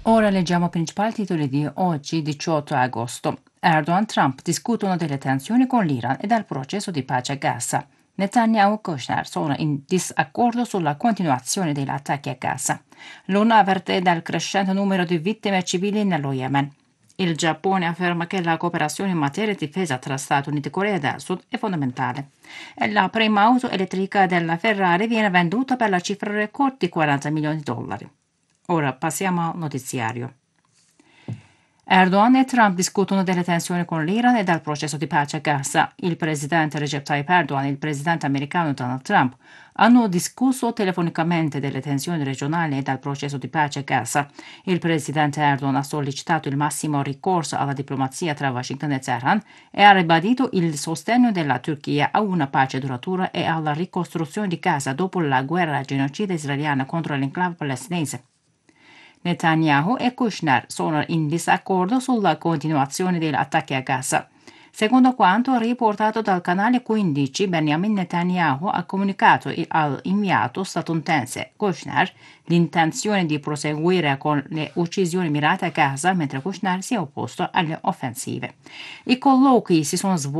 Ora leggiamo i principali titoli di oggi, 18 agosto. Erdogan e Trump discutono delle tensioni con l'Iran e del processo di pace a Gaza. Netanyahu e Kushner sono in disaccordo sulla continuazione degli attacchi a Gaza. L'ONU avverte del crescente numero di vittime civili nello Yemen. Il Giappone afferma che la cooperazione in materia di difesa tra Stati Uniti e Corea del Sud è fondamentale. E la prima auto elettrica della Ferrari viene venduta per la cifra record di 40 milioni di dollari. Ora passiamo al notiziario. Erdogan e Trump discutono delle tensioni con l'Iran e del processo di pace a Gaza. Il presidente Recep Tayyip Erdogan e il presidente americano Donald Trump hanno discusso telefonicamente delle tensioni regionali e del processo di pace a Gaza. Il presidente Erdogan ha sollecitato il massimo ricorso alla diplomazia tra Washington e Teheran e ha ribadito il sostegno della Turchia a una pace duratura e alla ricostruzione di Gaza dopo la guerra genocida israeliana contro l'enclave palestinese. Netanyahu e Kushner sono in disaccordo sulla continuazione degli attacchi a Gaza. Secondo quanto riportato dal canale 15, Benjamin Netanyahu ha comunicato all'inviato statunitense Kushner l'intenzione di proseguire con le uccisioni mirate a Gaza, mentre Kushner si è opposto alle offensive. I colloqui si sono svolti